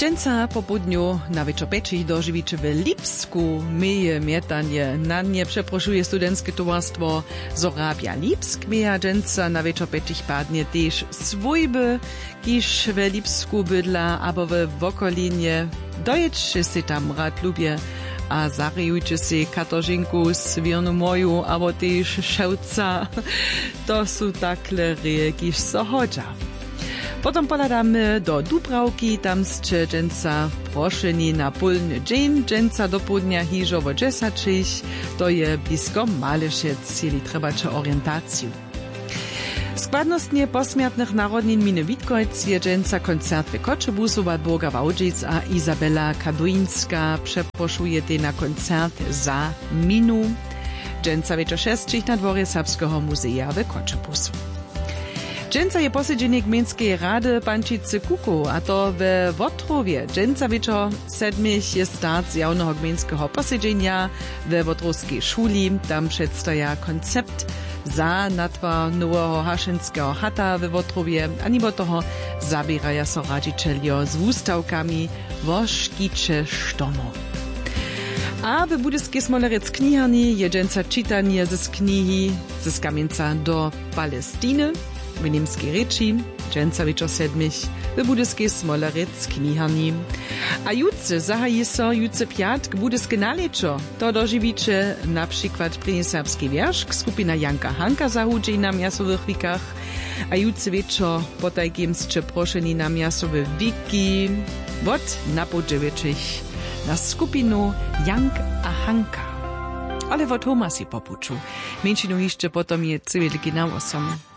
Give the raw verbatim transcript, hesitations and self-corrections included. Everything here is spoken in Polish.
Dżęca po południu na wieczorpeczy dożywicie w Lipsku mieje mietanie. Na nie przeproszuje studenckie towarstwo Zorabia Lipsk. Mieja dżęca na wieczorpeczy padnie też swójby, kiż w Lipsku bydla, abo w okolinie. Dojedźcie się tam rad lubię, a zaryjujcie się Katarzynku z Wiernu Moju, abo też Szewca. To są takle reje, kiż so chodza. Potem poladamy do Dubravki, tam sće dżęca proszeni na polny dzień, dżęca do południa hižo wo dżesačich, to je blisko Malešec, jeli trebače orientaciju. Składnostnie posmiatnych narodnin miny Witkojc je dżęca koncert w Koczebusu, Walburga Wałdzic a Izabela Kaduńska przeproszuje te na koncert za minu. Dżęca wieczor šestich na dworze Serbskiego Muzeja w Koczebusu. Dżęca je posiedzenie gminskiej rady Pančice Kuku, a to w Wotrowie. Dżęca wieczor sedmich jest start z jawnego gminskiego posiedzenia w Wotrowskiej szuli. Tam przedstawia koncept za natwar nowego haszynskiego hata w Wotrowie, a nibo toho zabieraja so radzicielio z wustawkami wo szkicze sztomo. A w budyskiej Smolerec kniharni je dżęca czytanie z knihi z kamieńca do Palestiny. W niemskiej reči, dżęca wieczor sedmich, w budyskiej Smolerec kniharni. A jutce zahaji so jutce piatk budyskie naleczo. To dożywicie na przykład prynje serbski wierszk, skupina Janka Hanka zahudzi na miasowych wikach, a jutce wieczor potajkiem sće proszeni na miasowe wiki. Wot napodziewieczych na skupinu Jank a Hanka. Ale wot homa si popuczu. Menšinu jeszcze potom je cywilki na osom.